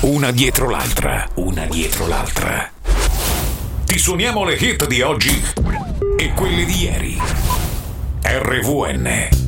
una dietro l'altra, una dietro l'altra. Ti suoniamo le hit di oggi e quelle di ieri. RVN.